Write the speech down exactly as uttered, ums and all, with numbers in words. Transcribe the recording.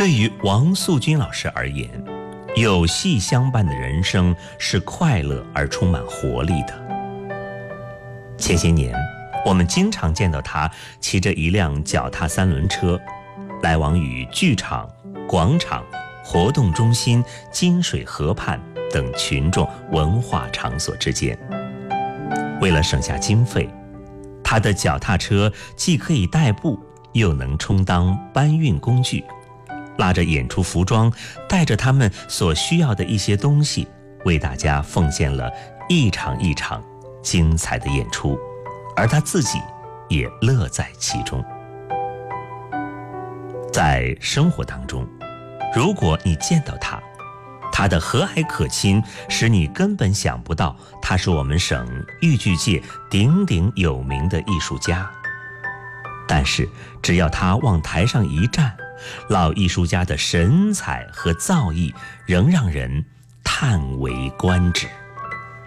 对于王素君老师而言，有戏相伴的人生是快乐而充满活力的。前些年，我们经常见到他骑着一辆脚踏三轮车，来往于剧场、广场、活动中心、金水河畔等群众文化场所之间。为了省下经费，他的脚踏车既可以代步，又能充当搬运工具，拉着演出服装，带着他们所需要的一些东西，为大家奉献了一场一场精彩的演出，而他自己也乐在其中。在生活当中，如果你见到他，他的和蔼可亲使你根本想不到他是我们省豫剧界鼎鼎有名的艺术家。但是只要他往台上一站，老艺术家的神采和造诣仍让人叹为观止。